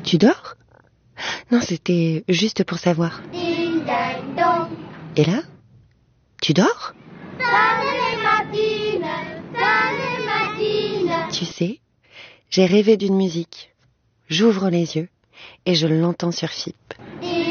Tu dors? Non, c'était juste pour savoir. Ding dang dong. Et là? Tu dors? Salut Martine, salut Martine. Tu sais, j'ai rêvé d'une musique. J'ouvre les yeux et je l'entends sur FIP.